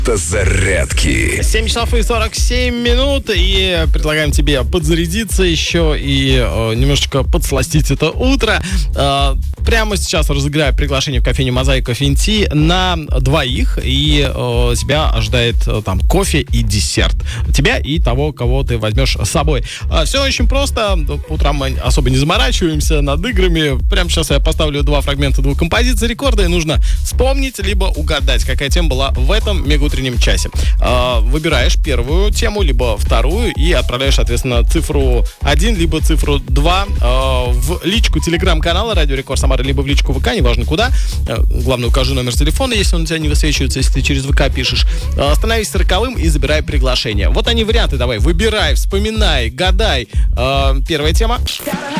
Зарядки. 7 часов и 47 минут, и предлагаем тебе подзарядиться еще и немножечко подсластить это утро. Прямо сейчас разыграю приглашение в кофейню «Мозаика Финти» на двоих, и тебя ожидает там кофе и десерт. Тебя и того, кого ты возьмешь с собой. Все очень просто. Утром мы особо не заморачиваемся над играми. Прямо сейчас я поставлю два фрагмента двух композиций рекорда, и нужно вспомнить либо угадать, какая тема была в этом мегаутреннем часе. Выбираешь первую тему, либо вторую, и отправляешь, соответственно, цифру 1, либо цифру 2 в личку телеграм-канала «Радио Рекорд Самара», либо в личку ВК, неважно куда. Главное, укажи номер телефона, если он у тебя не высвечивается, если ты через ВК пишешь. Становись 40-м и забирай приглашение. Вот они варианты, давай, выбирай, вспоминай, гадай. Первая тема.